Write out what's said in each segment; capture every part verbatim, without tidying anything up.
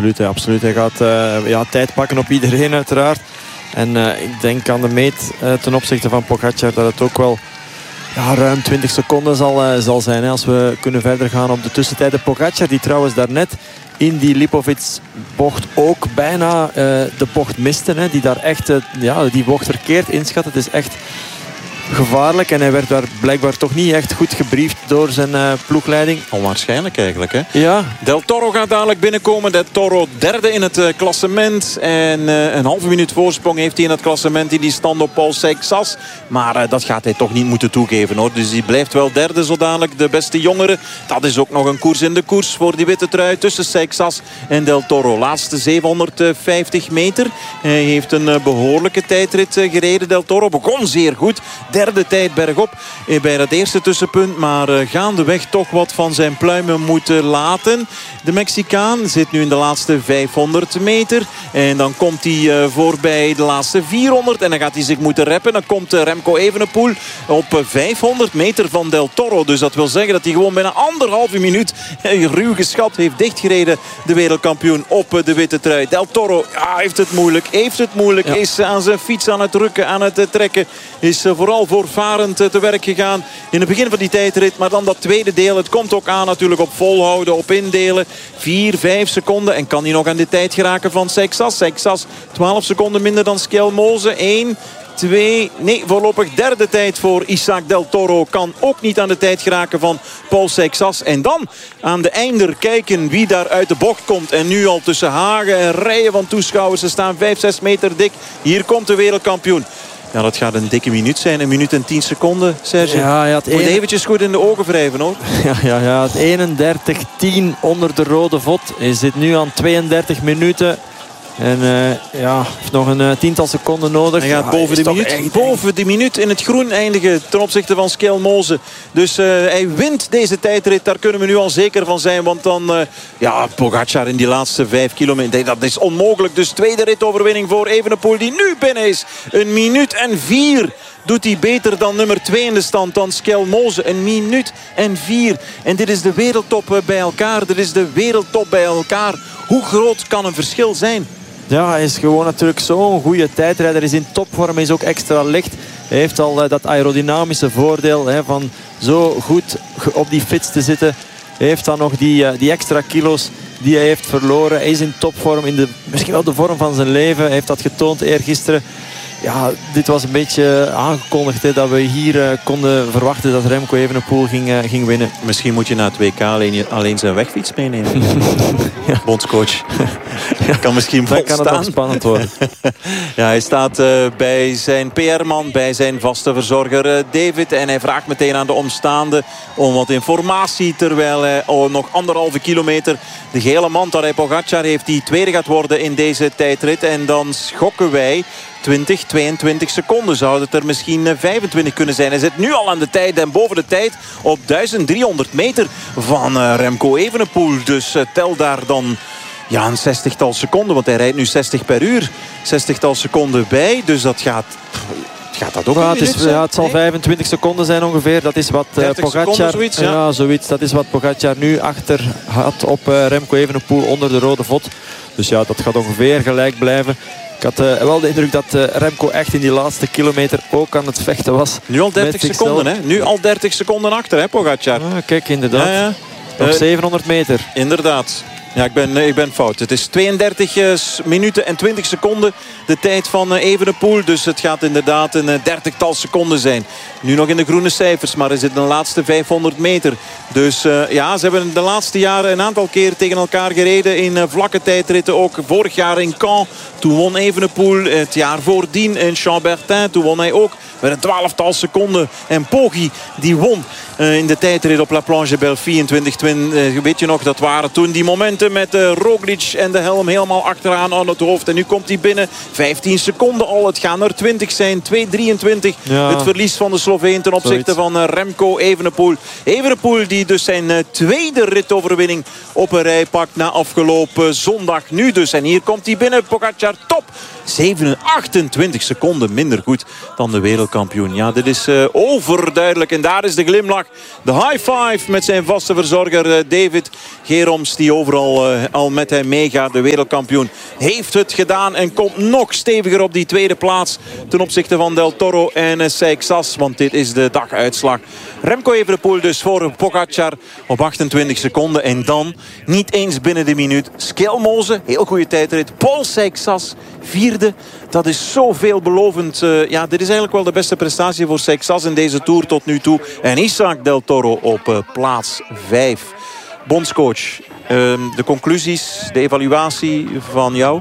absoluut. Hè, absoluut. Hij gaat uh, ja, tijd pakken op iedereen uiteraard. En uh, ik denk aan de meet uh, ten opzichte van Pogacar dat het ook wel ja, ruim twintig seconden zal, uh, zal zijn. Hè, als we kunnen verder gaan op de tussentijden. Pogacar die trouwens daarnet in die Lipovic-bocht ook bijna uh, de bocht miste. Hè, die daar echt uh, ja, die bocht verkeerd inschat. Het is echt gevaarlijk. En hij werd daar blijkbaar toch niet echt goed gebriefd door zijn uh, ploegleiding. Onwaarschijnlijk eigenlijk, hè? Ja. Del Toro gaat dadelijk binnenkomen. Del Toro derde in het uh, klassement. En uh, een halve minuut voorsprong heeft hij in het klassement in die stand op Paul Seixas. Maar uh, dat gaat hij toch niet moeten toegeven, hoor. Dus hij blijft wel derde zo dadelijk. De beste jongere. Dat is ook nog een koers in de koers voor die witte trui tussen Seixas en Del Toro. Laatste zevenhonderdvijftig meter. Hij heeft een uh, behoorlijke tijdrit uh, gereden. Del Toro begon zeer goed. Derde tijd bergop bij het eerste tussenpunt. Maar uh, gaandeweg toch wat van zijn pluimen moeten laten. De Mexicaan zit nu in de laatste vijfhonderd meter. En dan komt hij uh, voorbij de laatste vierhonderd. En dan gaat hij zich moeten reppen. Dan komt uh, Remco Evenepoel op uh, vijfhonderd meter van Del Toro. Dus dat wil zeggen dat hij gewoon bijna anderhalve minuut uh, ruw geschat heeft dichtgereden. De wereldkampioen op uh, de witte trui. Del Toro ja, heeft het moeilijk. Heeft het moeilijk. Ja. Is uh, aan zijn fiets aan het rukken, aan het uh, trekken. Is uh, vooral voorvarend te werk gegaan in het begin van die tijdrit. Maar dan dat tweede deel. Het komt ook aan natuurlijk op volhouden, op indelen. vier, vijf seconden. En kan hij nog aan de tijd geraken van Seixas. Seixas twaalf seconden minder dan Skelmoze. één, twee, nee, voorlopig derde tijd voor Isaac Del Toro. Kan ook niet aan de tijd geraken van Paul Seixas. En dan aan de einder kijken wie daar uit de bocht komt. En nu al tussen hagen en rijen van toeschouwers. Ze staan vijf, zes meter dik. Hier komt de wereldkampioen. Ja, dat gaat een dikke minuut zijn. Een minuut en tien seconden, Serge. Ja, ja, het moet een... eventjes goed in de ogen wrijven, hoor. Ja, ja, ja. Het eenendertig tien onder de rode vod. Hij zit nu aan tweeëndertig minuten. En uh, ja, heeft nog een uh, tiental seconden nodig. Hij gaat ja, boven, de minuut, echt... boven de minuut in het groen eindigen ten opzichte van Skelmoze. Dus uh, hij wint deze tijdrit. Daar kunnen we nu al zeker van zijn. Want dan, uh, ja, Pogacar in die laatste vijf kilometer. Dat is onmogelijk. Dus tweede ritoverwinning voor Evenepoel die nu binnen is. Een minuut en vier. Doet hij beter dan nummer twee in de stand, dan Skelmoze. Een minuut en vier. En dit is de wereldtop bij elkaar. Dit is de wereldtop bij elkaar. Hoe groot kan een verschil zijn? Ja, hij is gewoon natuurlijk zo'n goede tijdrijder. Hij is in topvorm, hij is ook extra licht. Hij heeft al uh, dat aerodynamische voordeel hè, van zo goed op die fiets te zitten. Hij heeft dan nog die, uh, die extra kilo's die hij heeft verloren. Hij is in topvorm, in de, misschien wel de vorm van zijn leven. Hij heeft dat getoond eergisteren. Ja, dit was een beetje aangekondigd hè, dat we hier uh, konden verwachten dat Remco Evenepoel ging, uh, ging winnen. Misschien moet je na het W K alleen, alleen zijn wegfiets meenemen. Ja. Bondscoach. Ja, kan misschien dan kan het nog spannend worden. Ja, hij staat uh, bij zijn P R-man, bij zijn vaste verzorger uh, David. En hij vraagt meteen aan de omstaanden om wat informatie. Terwijl hij oh, nog anderhalve kilometer de gele Mantar Pogacar heeft die tweede gaat worden in deze tijdrit. En dan schokken wij twintig, tweeëntwintig seconden. Zou het er misschien vijfentwintig kunnen zijn. Hij zit nu al aan de tijd en boven de tijd op duizend driehonderd meter van uh, Remco Evenepoel. Dus uh, tel daar dan ja, een zestigtal seconden. Want hij rijdt nu zestig per uur. zestigtal seconden bij. Dus dat gaat... Gaat dat ook ja, het, is, ja, het zal nee? vijfentwintig seconden zijn ongeveer. Dat is wat uh, Pogacar... Zoiets, ja. Ja, zoiets. Dat is wat Pogacar nu achter had op uh, Remco Evenepoel onder de rode vod. Dus ja, dat gaat ongeveer gelijk blijven. Ik had uh, wel de indruk dat uh, Remco echt in die laatste kilometer ook aan het vechten was. Nu al dertig seconden, hè? Nu al dertig seconden achter, hè, Pogacar? Ah, kijk, inderdaad. Ja, ja. Nog uh, zevenhonderd meter. Inderdaad. Ja, ik ben, ik ben fout. Het is tweeëndertig uh, minuten en twintig seconden de tijd van uh, Evenepoel. Dus het gaat inderdaad een uh, dertigtal seconden zijn. Nu nog in de groene cijfers, maar is het de laatste vijfhonderd meter. Dus uh, ja, ze hebben de laatste jaren een aantal keer tegen elkaar gereden in uh, vlakke tijdritten. Ook vorig jaar in Caen. Toen won Evenepoel. Het jaar voordien in Chambertin. Toen won hij ook met een twaalftal seconden. En Poggi die won uh, in de tijdrit op La Planche Belfi in twintig twintig. Uh, weet je nog, dat waren toen die momenten met uh, Roglic en de helm helemaal achteraan aan het hoofd. En nu komt hij binnen. vijftien seconden al. Het gaan er twintig zijn. twee drieëntwintig. Ja. Het verlies van de Slovenen Sloveen ten opzichte Zoiets. van Remco Evenepoel. Evenepoel die dus zijn tweede ritoverwinning op een rij pakt na afgelopen zondag. Nu dus. En hier komt hij binnen. Pogačar top. achtentwintig seconden minder goed dan de wereldkampioen. Ja, dit is uh, overduidelijk. En daar is de glimlach. De high five met zijn vaste verzorger uh, David Geroms. Die overal uh, al met hem meegaat. De wereldkampioen heeft het gedaan. En komt nog steviger op die tweede plaats. Ten opzichte van Del Toro en uh, Seixas. Want dit is de daguitslag. Remco Evenepoel dus voor Pogačar op achtentwintig seconden. En dan niet eens binnen de minuut. Skelmoze, heel goede tijdrit. Paul Seixas, vierde. Dat is zo veelbelovend. Uh, ja, dit is eigenlijk wel de beste prestatie voor Seixas in deze Tour tot nu toe. En Isaac Del Toro op uh, plaats vijf. Bondscoach, uh, de conclusies, de evaluatie van jou?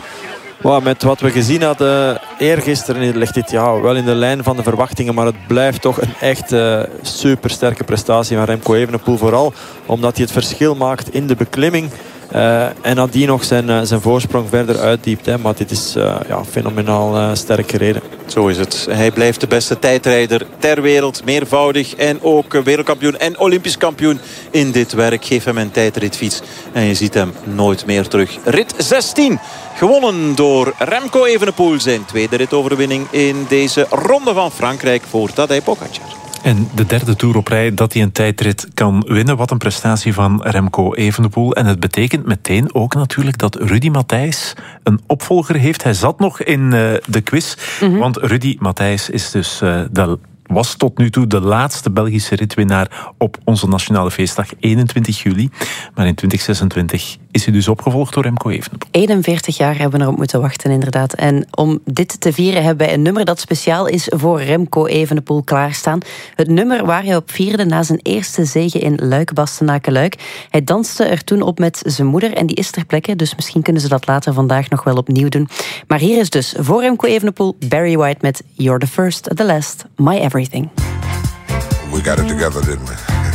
Wow, met wat we gezien hadden eergisteren ligt dit ja, wel in de lijn van de verwachtingen. Maar het blijft toch een echt uh, supersterke prestatie van Remco Evenepoel. Vooral omdat hij het verschil maakt in de beklimming. Uh, en nadien nog zijn, uh, zijn voorsprong verder uitdiept. Hè. Maar dit is uh, ja, fenomenaal uh, sterk gereden. Zo is het. Hij blijft de beste tijdrijder ter wereld. Meervoudig en ook wereldkampioen en olympisch kampioen in dit werk. Geef hem een tijdritfiets en je ziet hem nooit meer terug. Rit zestien. Gewonnen door Remco Evenepoel. Zijn tweede ritoverwinning in deze ronde van Frankrijk voor Tadej Pogačar. En de derde Tour op rij dat hij een tijdrit kan winnen. Wat een prestatie van Remco Evenepoel. En het betekent meteen ook natuurlijk dat Rudy Matthijs een opvolger heeft. Hij zat nog in uh, de quiz. Mm-hmm. Want Rudy Matthijs is dus uh, de... was tot nu toe de laatste Belgische ritwinnaar op onze nationale feestdag eenentwintig juli. Maar in twintig zesentwintig is hij dus opgevolgd door Remco Evenepoel. eenenveertig jaar hebben we erop moeten wachten, inderdaad. En om dit te vieren hebben wij een nummer dat speciaal is voor Remco Evenepoel klaarstaan. Het nummer waar hij op vierde na zijn eerste zege in Luik-Bastenaken-Luik. Hij danste er toen op met zijn moeder en die is ter plekke, dus misschien kunnen ze dat later vandaag nog wel opnieuw doen. Maar hier is dus voor Remco Evenepoel Barry White met You're the First, the Last, My Everything. We got it together, didn't we?